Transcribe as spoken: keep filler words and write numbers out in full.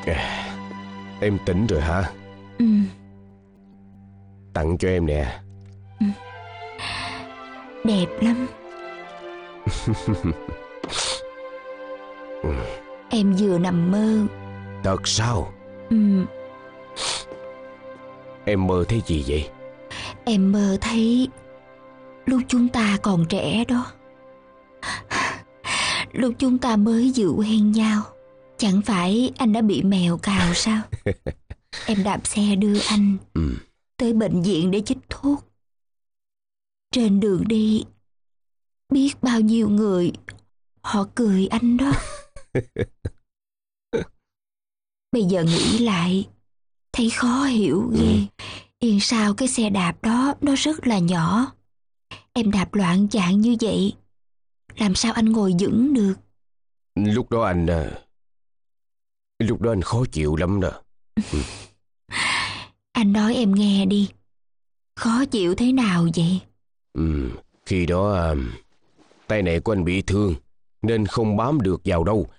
À, em tỉnh rồi hả? Ừ. Tặng cho em nè. Ừ. Đẹp lắm. Em vừa nằm mơ. Thật sao? Ừ. Em mơ thấy gì vậy? Em mơ thấy lúc chúng ta còn trẻ đó, lúc chúng ta mới vừa quen nhau. Chẳng phải anh đã bị mèo cào sao? Em đạp xe đưa anh ừ. tới bệnh viện để chích thuốc. Trên đường đi, biết bao nhiêu người họ cười anh đó. Bây giờ nghĩ lại, thấy khó hiểu ghê. Yên sao cái xe đạp đó nó rất là nhỏ. Em đạp loạn chạng như vậy, làm sao anh ngồi vững được? Lúc đó anh Lúc đó anh khó chịu lắm đó. ừ. Anh nói em nghe đi. Khó chịu thế nào vậy? ừ. Khi đó à, tay này của anh bị thương nên không bám được vào đâu,